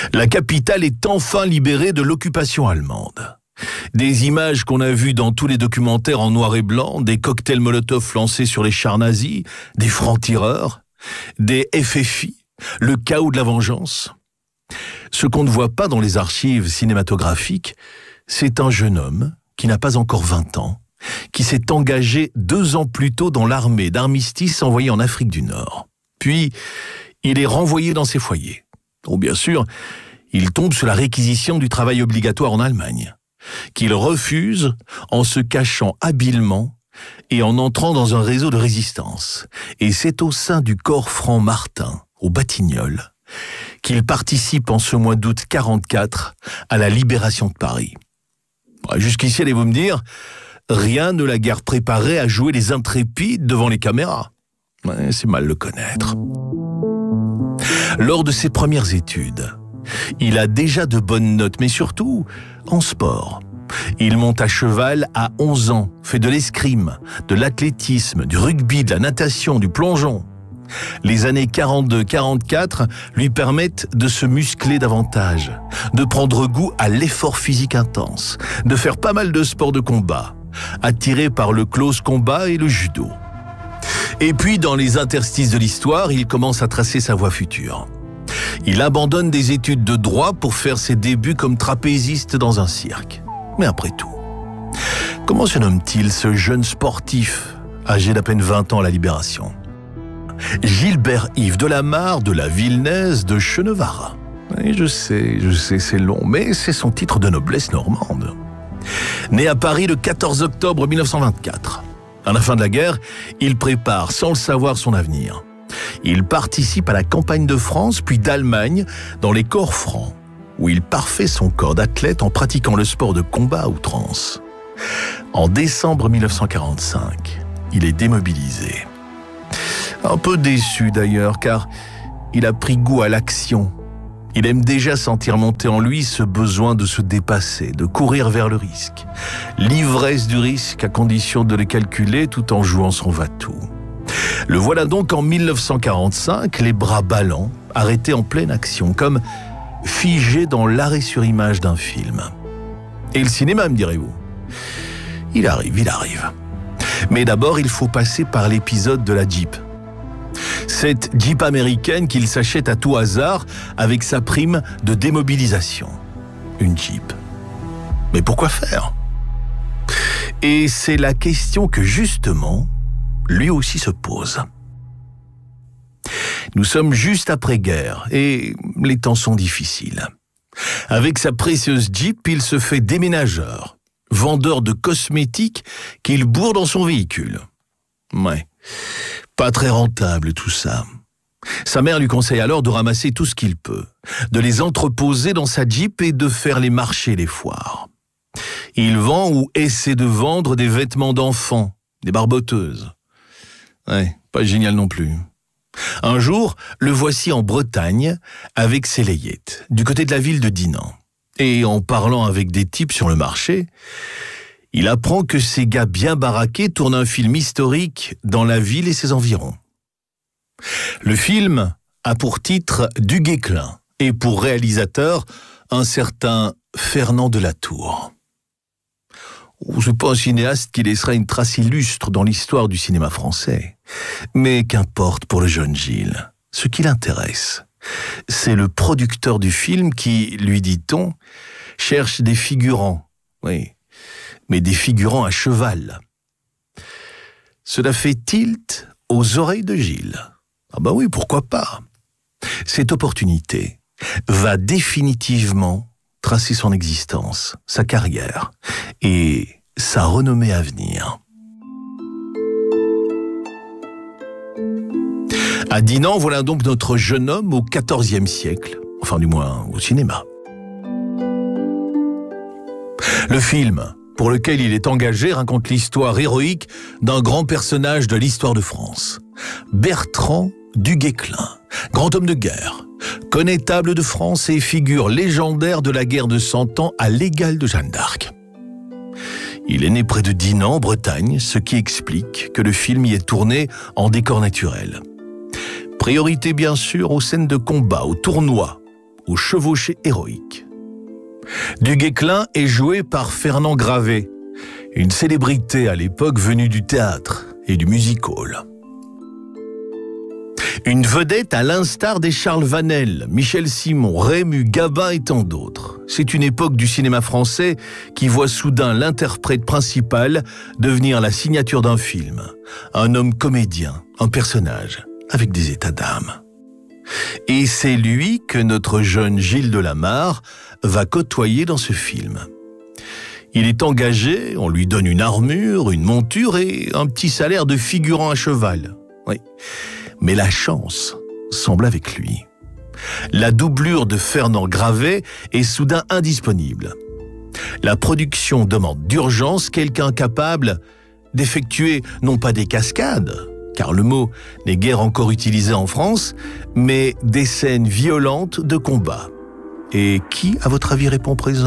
La capitale est enfin libérée de l'occupation allemande. Des images qu'on a vues dans tous les documentaires en noir et blanc, des cocktails Molotov lancés sur les chars nazis, des francs-tireurs, des FFI, le chaos de la vengeance. Ce qu'on ne voit pas dans les archives cinématographiques, c'est un jeune homme qui n'a pas encore 20 ans, qui s'est engagé 2 ans plus tôt dans l'armée d'armistice envoyée en Afrique du Nord. Puis, il est renvoyé dans ses foyers. Bon, bien sûr, il tombe sous la réquisition du travail obligatoire en Allemagne, qu'il refuse en se cachant habilement et en entrant dans un réseau de résistance. Et c'est au sein du corps franc Martin, au Batignolles, qu'il participe en ce mois d'août 1944 à la libération de Paris. Jusqu'ici, allez-vous me dire, rien ne l'a guère préparé à jouer les intrépides devant les caméras. C'est mal le connaître. Lors de ses premières études, il a déjà de bonnes notes, mais surtout en sport. Il monte à cheval à 11 ans, fait de l'escrime, de l'athlétisme, du rugby, de la natation, du plongeon. Les années 42-44 lui permettent de se muscler davantage, de prendre goût à l'effort physique intense, de faire pas mal de sports de combat, attiré par le close combat et le judo. Et puis, dans les interstices de l'histoire, il commence à tracer sa voie future. Il abandonne des études de droit pour faire ses débuts comme trapéziste dans un cirque. Mais après tout, comment se nomme-t-il ce jeune sportif, âgé d'à peine 20 ans à la Libération ? Gilbert-Yves Delamarre de la Villeneuve de Chenevara. Et je sais, c'est long, mais c'est son titre de noblesse normande. Né à Paris le 14 octobre 1924. À la fin de la guerre, il prépare sans le savoir son avenir. Il participe à la campagne de France puis d'Allemagne dans les corps francs, où il parfait son corps d'athlète en pratiquant le sport de combat à outrance. En décembre 1945, il est démobilisé. Un peu déçu d'ailleurs, car il a pris goût à l'action. Il aime déjà sentir monter en lui ce besoin de se dépasser, de courir vers le risque. L'ivresse du risque à condition de le calculer tout en jouant son va-tout. Le voilà donc en 1945, les bras ballants, arrêté en pleine action, comme figé dans l'arrêt sur image d'un film. Et le cinéma, me direz-vous ? Il arrive. Mais d'abord, il faut passer par l'épisode de la Jeep. Cette Jeep américaine qu'il s'achète à tout hasard avec sa prime de démobilisation. Une Jeep. Mais pourquoi faire ? Et c'est la question que justement, lui aussi se pose. Nous sommes juste après-guerre et les temps sont difficiles. Avec sa précieuse Jeep, il se fait déménageur, vendeur de cosmétiques qu'il bourre dans son véhicule. Ouais, pas très rentable tout ça. Sa mère lui conseille alors de ramasser tout ce qu'il peut, de les entreposer dans sa Jeep et de faire les marchés et les foires. Il vend ou essaie de vendre des vêtements d'enfants, des barboteuses. Ouais, pas génial non plus. Un jour, le voici en Bretagne avec ses layettes, du côté de la ville de Dinan. Et en parlant avec des types sur le marché, il apprend que ces gars bien baraqués tournent un film historique dans la ville et ses environs. Le film a pour titre Du Guesclin et pour réalisateur un certain Fernand de la Tour. C'est pas un cinéaste qui laissera une trace illustre dans l'histoire du cinéma français. Mais qu'importe pour le jeune Gilles. Ce qui l'intéresse, c'est le producteur du film qui, lui dit-on, cherche des figurants. Oui, mais des figurants à cheval. Cela fait tilt aux oreilles de Gilles. Ah bah oui, pourquoi pas ? Cette opportunité va définitivement tracer son existence, sa carrière et sa renommée à venir. À Dinan, voilà donc notre jeune homme au XIVe siècle, enfin du moins au cinéma. Le film pour lequel il est engagé raconte l'histoire héroïque d'un grand personnage de l'histoire de France. Bertrand du Guesclin, grand homme de guerre, connétable de France et figure légendaire de la guerre de 100 ans à l'égal de Jeanne d'Arc. Il est né près de Dinan, Bretagne, ce qui explique que le film y est tourné en décor naturel. Priorité bien sûr aux scènes de combat, aux tournois, au chevauché héroïque. Du Guesclin est joué par Fernand Gravet, une célébrité à l'époque venue du théâtre et du music-hall. Une vedette à l'instar des Charles Vanel, Michel Simon, Rému, Gabin et tant d'autres. C'est une époque du cinéma français qui voit soudain l'interprète principal devenir la signature d'un film. Un homme comédien, un personnage, avec des états d'âme. Et c'est lui que notre jeune Gilles Delamarre va côtoyer dans ce film. Il est engagé, on lui donne une armure, une monture et un petit salaire de figurant à cheval. Oui. Mais la chance semble avec lui. La doublure de Fernand Gravet est soudain indisponible. La production demande d'urgence quelqu'un capable d'effectuer non pas des cascades, car le mot n'est guère encore utilisé en France, mais des scènes violentes de combat. Et qui, à votre avis, répond présent ?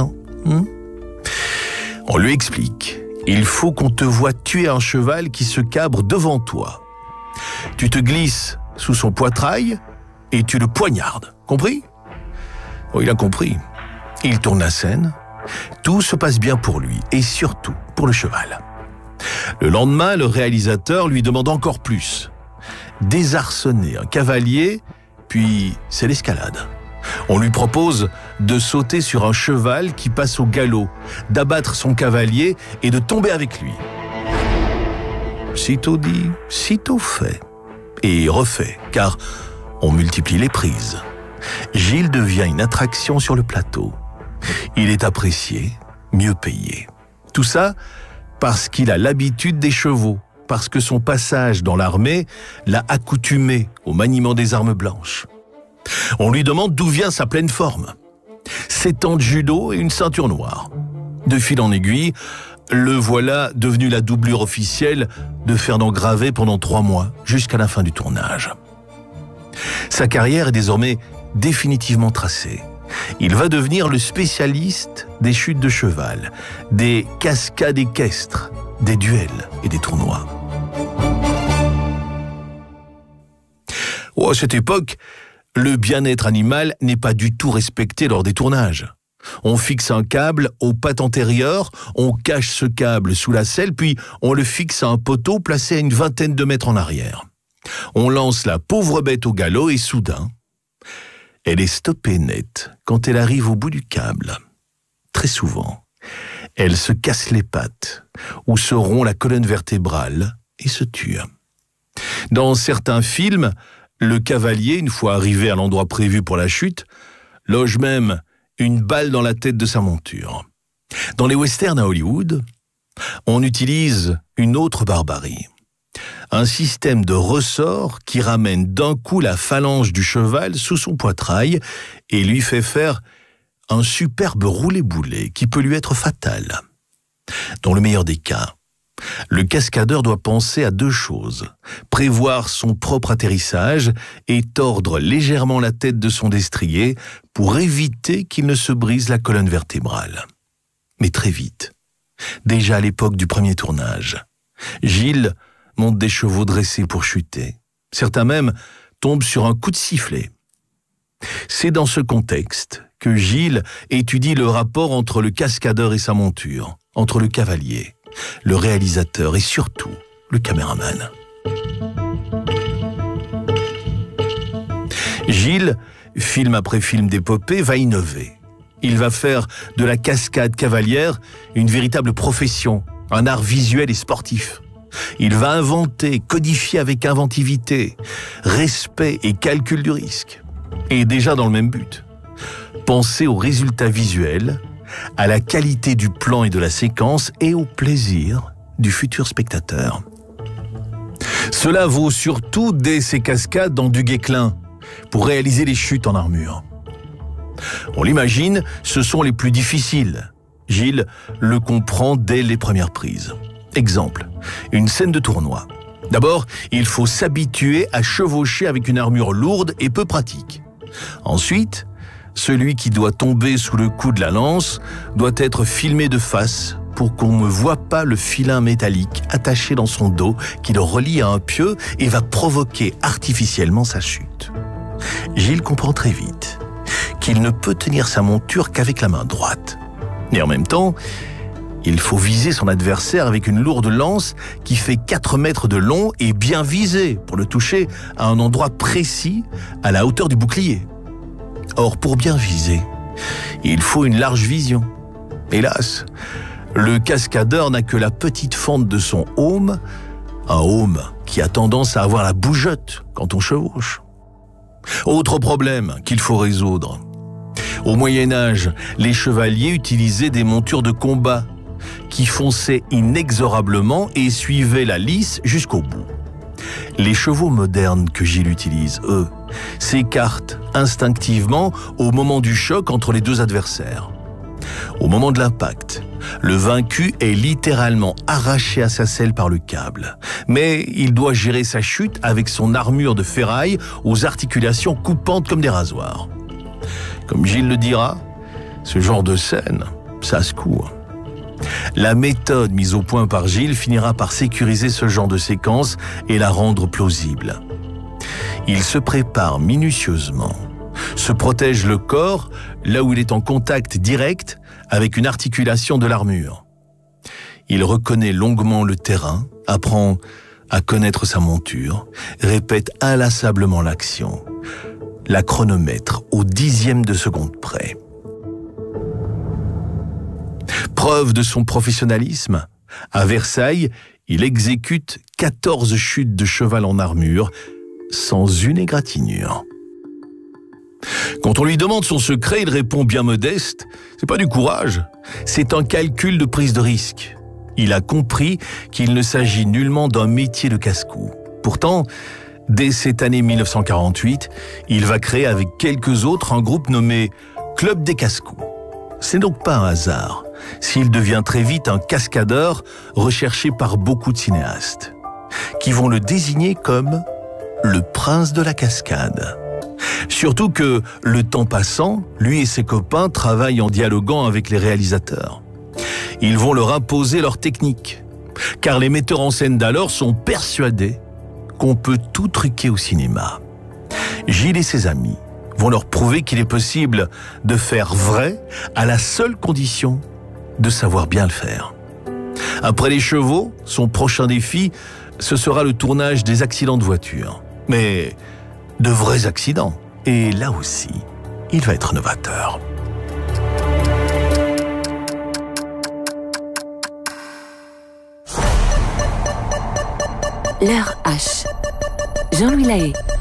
On lui explique. Il faut qu'on te voie tuer un cheval qui se cabre devant toi. Tu te glisses sous son poitrail et tu le poignardes. Compris ? Oh, il a compris. Il tourne la scène. Tout se passe bien pour lui et surtout pour le cheval. Le lendemain, le réalisateur lui demande encore plus. Désarçonner un cavalier, puis c'est l'escalade. On lui propose de sauter sur un cheval qui passe au galop, d'abattre son cavalier et de tomber avec lui. Sitôt dit, sitôt fait. Et refait, car on multiplie les prises. Gilles devient une attraction sur le plateau. Il est apprécié, mieux payé. Tout ça parce qu'il a l'habitude des chevaux, parce que son passage dans l'armée l'a accoutumé au maniement des armes blanches. On lui demande d'où vient sa pleine forme. 7 ans de judo et une ceinture noire. De fil en aiguille, le voilà devenu la doublure officielle de Fernand Gravet pendant 3 mois, jusqu'à la fin du tournage. Sa carrière est désormais définitivement tracée. Il va devenir le spécialiste des chutes de cheval, des cascades équestres, des duels et des tournois. À cette époque, le bien-être animal n'est pas du tout respecté lors des tournages. On fixe un câble aux pattes antérieures, on cache ce câble sous la selle, puis on le fixe à un poteau placé à une vingtaine de mètres en arrière. On lance la pauvre bête au galop et soudain, elle est stoppée net quand elle arrive au bout du câble. Très souvent, elle se casse les pattes ou se rompt la colonne vertébrale et se tue. Dans certains films, le cavalier, une fois arrivé à l'endroit prévu pour la chute, loge même une balle dans la tête de sa monture. Dans les westerns à Hollywood, on utilise une autre barbarie. Un système de ressort qui ramène d'un coup la phalange du cheval sous son poitrail et lui fait faire un superbe roulé-boulé qui peut lui être fatal. Dans le meilleur des cas, le cascadeur doit penser à 2 choses, prévoir son propre atterrissage et tordre légèrement la tête de son destrier pour éviter qu'il ne se brise la colonne vertébrale. Mais très vite, déjà à l'époque du premier tournage, Gilles monte des chevaux dressés pour chuter. Certains même tombent sur un coup de sifflet. C'est dans ce contexte que Gilles étudie le rapport entre le cascadeur et sa monture, entre le cavalier, le réalisateur et surtout le caméraman. Gilles, film après film d'épopée, va innover. Il va faire de la cascade cavalière une véritable profession, un art visuel et sportif. Il va inventer, codifier avec inventivité, respect et calcul du risque. Et déjà dans le même but. Penser aux résultats visuels, à la qualité du plan et de la séquence et au plaisir du futur spectateur. Cela vaut surtout dès ses cascades dans Du Guesclin, pour réaliser les chutes en armure. On l'imagine, ce sont les plus difficiles. Gilles le comprend dès les premières prises. Exemple, une scène de tournoi. D'abord, il faut s'habituer à chevaucher avec une armure lourde et peu pratique. Ensuite, celui qui doit tomber sous le coup de la lance doit être filmé de face pour qu'on ne voit pas le filin métallique attaché dans son dos qui le relie à un pieu et va provoquer artificiellement sa chute. Gilles comprend très vite qu'il ne peut tenir sa monture qu'avec la main droite. Et en même temps, il faut viser son adversaire avec une lourde lance qui fait 4 mètres de long et bien viser pour le toucher à un endroit précis à la hauteur du bouclier. Or, pour bien viser, il faut une large vision. Hélas, le cascadeur n'a que la petite fente de son aume, un aume qui a tendance à avoir la bougeotte quand on chevauche. Autre problème qu'il faut résoudre. Au Moyen-Âge, les chevaliers utilisaient des montures de combat qui fonçaient inexorablement et suivaient la lice jusqu'au bout. Les chevaux modernes que Gilles utilise, eux, s'écartent instinctivement au moment du choc entre les deux adversaires. Au moment de l'impact, le vaincu est littéralement arraché à sa selle par le câble, mais il doit gérer sa chute avec son armure de ferraille aux articulations coupantes comme des rasoirs. Comme Gilles le dira, ce genre de scène, ça se court. La méthode mise au point par Gilles finira par sécuriser ce genre de séquence et la rendre plausible. Il se prépare minutieusement, se protège le corps là où il est en contact direct avec une articulation de l'armure. Il reconnaît longuement le terrain, apprend à connaître sa monture, répète inlassablement l'action, la chronomètre au 10e de seconde près. Preuve de son professionnalisme, à Versailles, il exécute 14 chutes de cheval en armure, sans une égratignure. Quand on lui demande son secret, il répond bien modeste, c'est pas du courage, c'est un calcul de prise de risque. Il a compris qu'il ne s'agit nullement d'un métier de casse-cou. Pourtant, dès cette année 1948, il va créer avec quelques autres un groupe nommé Club des casse-coups. C'est donc pas un hasard s'il devient très vite un cascadeur recherché par beaucoup de cinéastes, qui vont le désigner comme le prince de la cascade. Surtout que, le temps passant, lui et ses copains travaillent en dialoguant avec les réalisateurs. Ils vont leur imposer leur technique, car les metteurs en scène d'alors sont persuadés qu'on peut tout truquer au cinéma. Gilles et ses amis vont leur prouver qu'il est possible de faire vrai à la seule condition de savoir bien le faire. Après les chevaux, son prochain défi, ce sera le tournage des accidents de voiture. Mais de vrais accidents. Et là aussi, il va être novateur. L'heure H. Jean-Louis Lahaye.